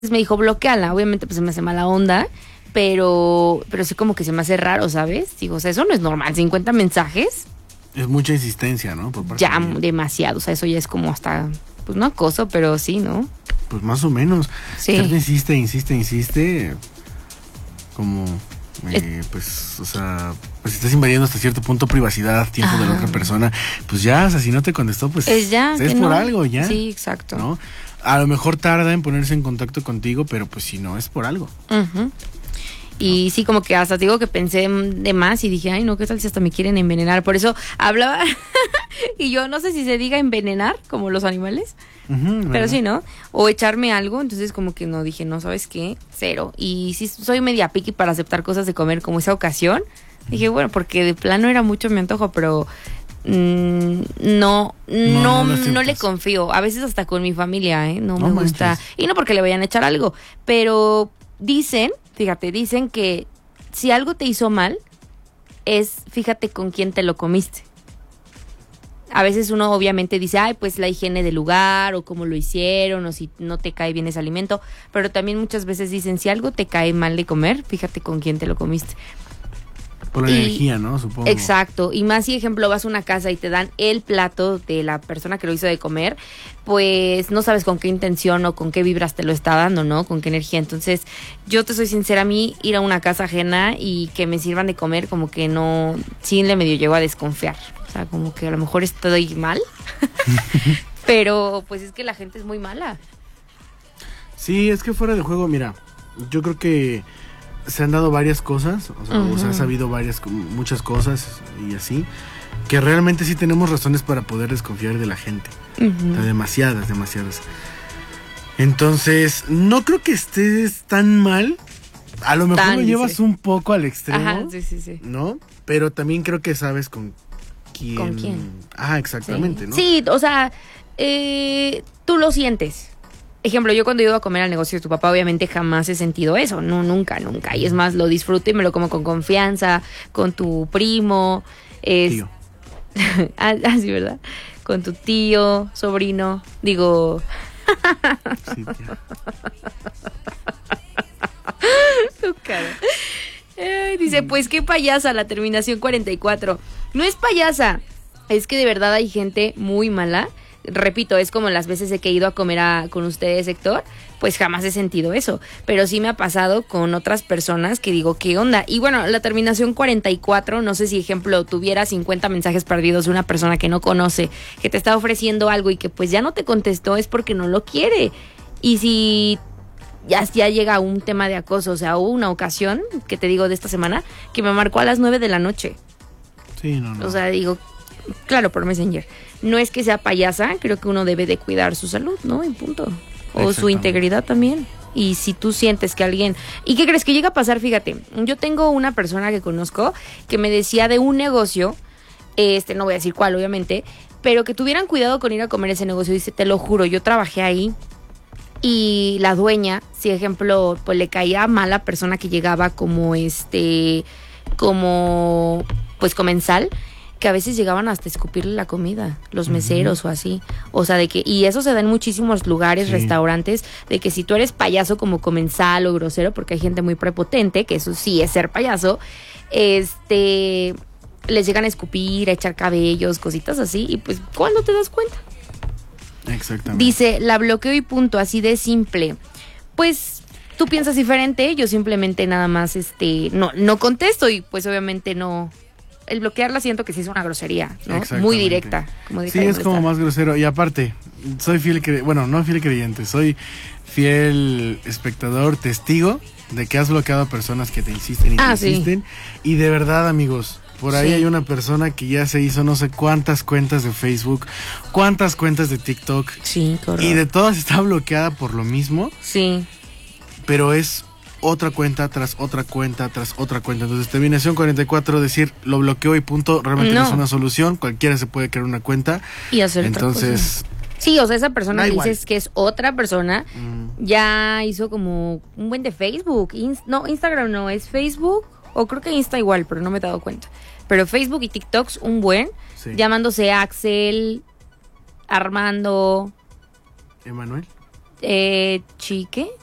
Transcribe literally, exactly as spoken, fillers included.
me dijo, bloqueala. Obviamente, pues se me hace mala onda, pero, pero sí como que se me hace raro, ¿sabes? Digo, o sea, eso no es normal. cincuenta mensajes. Es mucha insistencia, ¿no? Por parte ya, de demasiado. O sea, eso ya es como hasta, pues no acoso, pero sí, ¿no? Pues más o menos. Sí. Carne insiste, insiste, insiste. Como, eh, pues, o sea, pues estás invadiendo hasta cierto punto privacidad, tiempo ah. de la otra persona. Pues ya, o sea, si no te contestó, pues es ya. Es por no. algo, ya. Sí, exacto. ¿No? A lo mejor tarda en ponerse en contacto contigo, pero pues si no, es por algo. Uh-huh. Y sí, como que hasta te digo que pensé de más y dije, ay, no, ¿qué tal si hasta me quieren envenenar? Por eso hablaba y yo no sé si se diga envenenar, como los animales, uh-huh, pero sí, ¿no? O echarme algo, entonces como que no, dije, no, ¿sabes qué? Cero. Y sí, soy media piqui para aceptar cosas de comer como esa ocasión. Uh-huh. Dije, bueno, porque de plano era mucho mi antojo, pero mm, no, no, no, no, no le confío. A veces hasta con mi familia, ¿eh? No, no me gusta. Manches. Y no porque le vayan a echar algo, pero dicen... Fíjate, dicen que si algo te hizo mal, es fíjate con quién te lo comiste. A veces uno obviamente dice, ay, pues la higiene del lugar, o cómo lo hicieron, o si no te cae bien ese alimento. Pero también muchas veces dicen, si algo te cae mal de comer, fíjate con quién te lo comiste. Por la y, energía, ¿no? Supongo. Exacto. Y más si, ejemplo, vas a una casa y te dan el plato de la persona que lo hizo de comer, pues no sabes con qué intención o con qué vibras te lo está dando, ¿no? Con qué energía. Entonces, yo te soy sincera, a mí ir a una casa ajena y que me sirvan de comer, como que no, sí le medio llego a desconfiar. O sea, como que a lo mejor estoy mal, pero pues es que la gente es muy mala. Sí, es que fuera de juego, mira, yo creo que se han dado varias cosas, o sea, uh-huh. o sea, ha sabido varias, muchas cosas y así, que realmente sí tenemos razones para poder desconfiar de la gente. Uh-huh. O sea, demasiadas, demasiadas. Entonces, no creo que estés tan mal. A lo mejor tan, lo llevas dice. un poco al extremo. Ajá, sí, sí, sí. ¿No? Pero también creo que sabes con quién. ¿Con quién? Ah, exactamente, sí. ¿no? Sí, o sea, eh, tú lo sientes. Ejemplo, yo cuando he ido a comer al negocio de tu papá, obviamente jamás he sentido eso, no, nunca, nunca. Y es más, lo disfruto y me lo como con confianza, con tu primo. Es... Tío. ah, sí, ¿verdad? Con tu tío, sobrino, digo... sí, tío. Tu cara. Ay, dice, pues qué payasa, la terminación cuarenta y cuatro. No es payasa, es que de verdad hay gente muy mala. Repito, es como las veces que he ido a comer a, con ustedes, Héctor, pues jamás he sentido eso, pero sí me ha pasado con otras personas que digo, ¿qué onda? Y bueno, la terminación cuarenta y cuatro, no sé si, ejemplo, tuviera cincuenta mensajes perdidos de una persona que no conoce, que te está ofreciendo algo y que pues ya no te contestó, es porque no lo quiere. Y si ya, ya llega un tema de acoso, o sea, hubo una ocasión, que te digo de esta semana, que me marcó a las nueve de la noche. Sí, no, no. O sea, digo, claro, por Messenger. No es que sea payasa, creo que uno debe de cuidar su salud, ¿no? En punto. O su integridad también. Y si tú sientes que alguien... ¿Y qué crees que llega a pasar? Fíjate, yo tengo una persona que conozco que me decía de un negocio, este, no voy a decir cuál, obviamente, pero que tuvieran cuidado con ir a comer ese negocio. Dice, te lo juro, yo trabajé ahí y la dueña, si ejemplo, pues le caía mal a la persona que llegaba como este, como, pues comensal, que a veces llegaban hasta escupirle la comida, los meseros uh-huh. o así. O sea, de que, y eso se da en muchísimos lugares, sí. restaurantes, de que si tú eres payaso como comensal o grosero, porque hay gente muy prepotente, que eso sí es ser payaso, este, les llegan a escupir, a echar cabellos, cositas así, y pues, ¿cuándo te das cuenta? Exactamente. Dice, la bloqueo y punto, así de simple. Pues, tú piensas diferente, yo simplemente nada más, este, no, no contesto y pues obviamente no... El bloquearla siento que sí es una grosería, ¿no? Muy directa. Como sí, es como más grosero. Y aparte, soy fiel creyente, bueno, no fiel creyente, soy fiel espectador, testigo de que has bloqueado a personas que te insisten y ah, te insisten. Sí. Y de verdad, amigos, por ahí sí. hay una persona que ya se hizo no sé cuántas cuentas de Facebook, cuántas cuentas de TikTok. Sí, correcto. Y de todas está bloqueada por lo mismo. Sí. Pero es... otra cuenta tras otra cuenta tras otra cuenta. Entonces, terminación cuarenta y cuatro, decir lo bloqueo y punto, realmente no, no es una solución. Cualquiera se puede crear una cuenta y hacer entonces otra cosa. Sí, o sea, esa persona que dices que es otra persona mm. ya hizo como un buen de Facebook. Inst- no, Instagram no, es Facebook, o creo que Insta igual, pero no me he dado cuenta. Pero Facebook y TikToks un buen, sí. llamándose Axel, Armando, Emanuel, eh, Chique.